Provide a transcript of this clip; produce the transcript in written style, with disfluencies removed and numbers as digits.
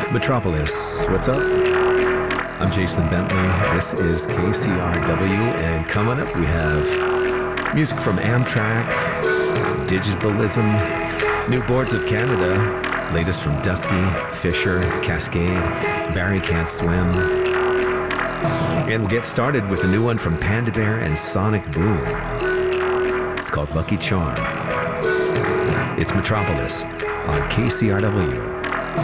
Metropolis, what's up? I'm Jason Bentley. This is KCRW, and coming up we have music from Amtrak, Digitalism, New Boards of Canada, latest from Dusky, Fisher, Cascade, Barry Can't Swim. And we'll get started with a new one from Panda Bear and Sonic Boom. It's called Lucky Charm. It's Metropolis on KCRW.